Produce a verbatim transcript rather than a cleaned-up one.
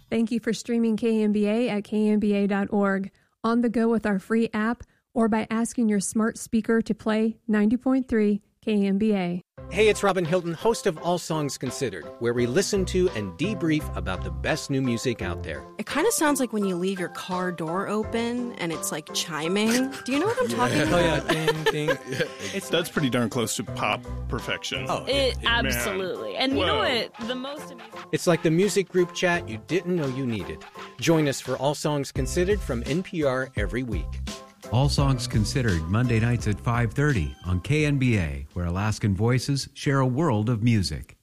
Thank you for streaming K M B A at K M B A dot org, on the go with our free app, or by asking your smart speaker to play ninety point three K M B A. Hey, it's Robin Hilton, host of All Songs Considered, where we listen to and debrief about the best new music out there. It kind of sounds like when you leave your car door open and it's like chiming. Do you know what I'm yeah. talking about? Oh, yeah, ding, ding. Yeah. It's That's pretty darn close to pop perfection. Oh, it, absolutely. And you Whoa. know what? The most amazing... It's like the music group chat you didn't know you needed. Join us for All Songs Considered from N P R every week. All Songs Considered, Monday nights at five thirty on K N B A, where Alaskan voices share a world of music.